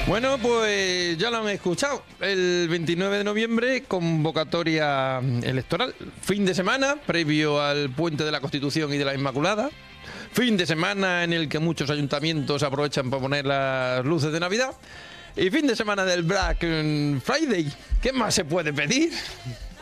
Bueno, pues ya lo han escuchado. El 29 de noviembre, convocatoria electoral. Fin de semana, previo al Puente de la Constitución y de la Inmaculada. Fin de semana en el que muchos ayuntamientos aprovechan para poner las luces de Navidad. Y fin de semana del Black Friday. ¿Qué más se puede pedir?